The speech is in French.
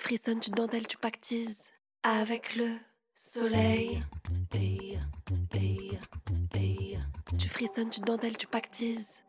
frissonnes, tu dentelles, tu pactises avec le soleil. Tu frissonnes, tu dentelles, tu pactises